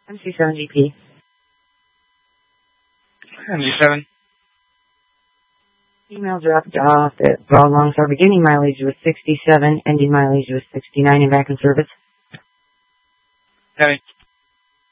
MC7GP. MG7. Email dropped off at Raw Longstar. Beginning mileage was 67, ending mileage was 69 and back in service. Copy.